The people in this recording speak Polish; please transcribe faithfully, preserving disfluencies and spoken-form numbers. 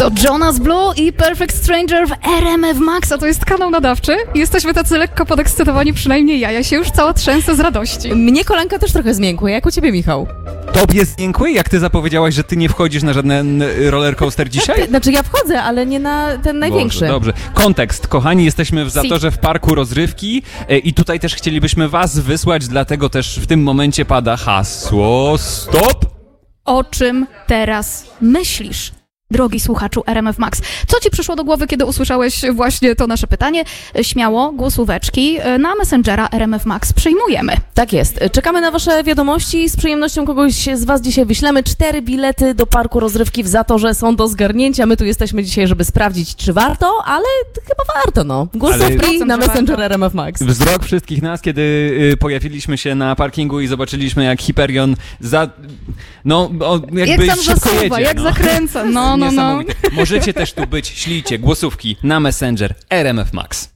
To Jonas Blue i Perfect Stranger w R M F Max, a to jest kanał nadawczy. Jesteśmy tacy lekko podekscytowani, przynajmniej ja. Ja się już cała trzęsę z radości. Mnie kolanka też trochę zmiękła, jak u ciebie, Michał? Tobie zmiękły? Jak ty zapowiedziałaś, że ty nie wchodzisz na żaden roller coaster dzisiaj? Znaczy ja wchodzę, ale nie na ten największy. Boże, dobrze. Kontekst. Kochani, jesteśmy w Zatorze w Parku Rozrywki e, i tutaj też chcielibyśmy was wysłać, dlatego też w tym momencie pada hasło STOP! O czym teraz myślisz, drogi słuchaczu R M F Max? Co ci przyszło do głowy, kiedy usłyszałeś właśnie to nasze pytanie? Śmiało, głosóweczki na Messengera R M F Max przyjmujemy. Tak jest. Czekamy na wasze wiadomości. Z przyjemnością kogoś z was dzisiaj wyślemy. Cztery bilety do Parku Rozrywki w Zatorze są do zgarnięcia. My tu jesteśmy dzisiaj, żeby sprawdzić, czy warto, ale chyba warto, no. Głosówki Ale... na Messenger R M F Max. Wzrok wszystkich nas, kiedy y, pojawiliśmy się na parkingu i zobaczyliśmy, jak Hyperion za... No, o, jakby jak tam szybko zasuwa, jedzie. jak no. zakręca. No, no, no. Niesamowite. Możecie też tu być. Ślijcie głosówki na Messenger R M F Max.